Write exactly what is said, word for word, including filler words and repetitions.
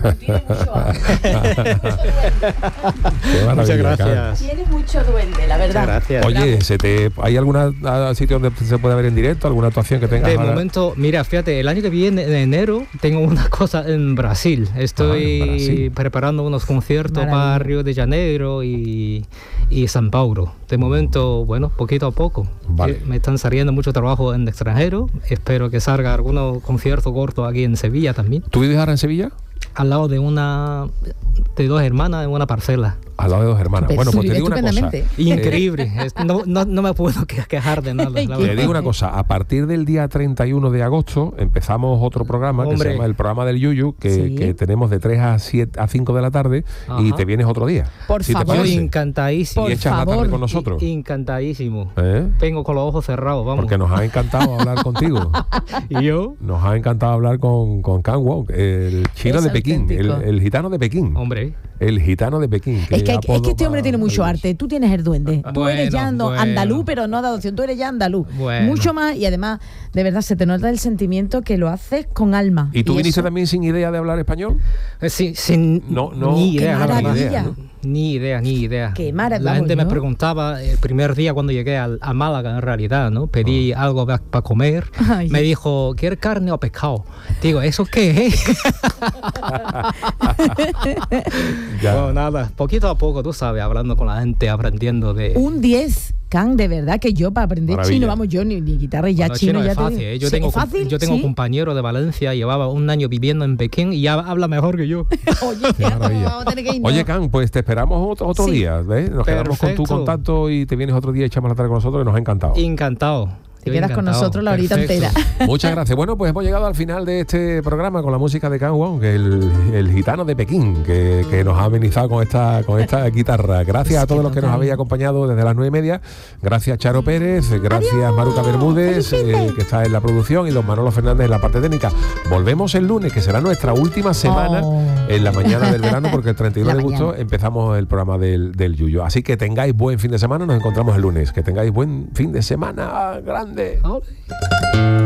Tiene mucho hambre. Muchas gracias. Tiene mucho duende, la verdad. Gracias. Oye, ¿se te, ¿hay algún sitio donde se puede ver en directo? ¿Alguna actuación que tengas De ahora? momento, mira, fíjate, el año que viene, en enero, tengo una cosa en Brasil. Estoy Ah, en Brasil. preparando unos conciertos Maravilla. para Río de Janeiro y, y San Paulo. De momento, bueno, poquito a poco. Vale. Eh, Me están saliendo mucho trabajo en el extranjero. Espero que salga algunos conciertos cortos aquí en Sevilla también. ¿Tú vives ahora en Sevilla? Al lado de una de dos hermanas en una parcela. Al lado de dos hermanas. Pero Bueno, pues te vive digo una cosa. estupendamente. Increíble. Es- no, no, no me puedo que- quejar de nada. la Te verdad. digo una cosa, a partir del día treinta y uno de agosto empezamos otro programa que Hombre. se llama el programa del Yuyu, que, Sí. que tenemos de tres a siete a cinco de la tarde y Ajá. te vienes otro día. Por si te favor. Yo parece. encantadísimo. Y echas la tarde favor. con nosotros. Encantadísimo. ¿Eh? Tengo con los ojos cerrados, vamos. Porque nos ha encantado hablar contigo. Y yo, Nos ha encantado hablar con, con Kang Wong, el chino Es de Pekín, el, auténtico. el gitano de Pekín. hombre, El gitano de Pekín. Es que, es que apodo este hombre más tiene mucho maravilloso. arte. Tú tienes el duende. Tú eres Bueno, ya ando- bueno. andaluz, pero no de adopción. Tú eres ya andaluz. Bueno. Mucho más. Y además, de verdad, se te nota el sentimiento que lo haces con alma. ¿Y tú viniste eso- también sin idea de hablar español? eh, sin, sin No, no. ni Qué idea, la verdad. maravilla. Ni idea, ni idea. Qué maravilla, La gente me ¿no? preguntaba el primer día cuando llegué al- a, Málaga, en realidad, ¿no? Pedí algo para comer. Ay. Me dijo, ¿quieres carne o pescado? Digo, ¿eso qué es? Ya. Bueno, nada, poquito a poco, tú sabes, hablando con la gente, aprendiendo de... Un diez, Can, de verdad que yo para aprender Maravilla. chino, vamos, yo ni, ni guitarra y ya Bueno, chino, chino ya es te fácil, digo. ¿eh? Yo Sí, tengo, ¿es fácil? yo tengo Sí. compañero de Valencia, llevaba un año viviendo en Pekín y ya habla mejor que yo. Oye, Qué ya, maravilla. vamos a tener que irnos. Oye, Can, pues te esperamos otro, otro Sí. día, ¿ves? Nos quedamos con tu Perfecto. contacto y te vienes otro día y echamos la tarde con nosotros, que nos ha encantado. Encantado. Te Yo quedas con encantado. nosotros la horita Perfecto. entera. Muchas gracias. Bueno, pues hemos llegado al final de este programa con la música de Kang Wong, el, el gitano de Pekín, que, que nos ha amenizado con esta, con esta guitarra. Gracias Es a todos que los que nos total. habéis acompañado desde las nueve y media. Gracias Charo Pérez, gracias Maruca Bermúdez, eh, que está en la producción, y don Manolo Fernández en la parte técnica. Volvemos el lunes, que será nuestra última semana Oh. en la mañana del verano, porque el treinta y uno La de agosto mañana. empezamos el programa del, del Yuyo. Así que tengáis buen fin de semana, nos encontramos el lunes. Que tengáis buen fin de semana grande. Ole.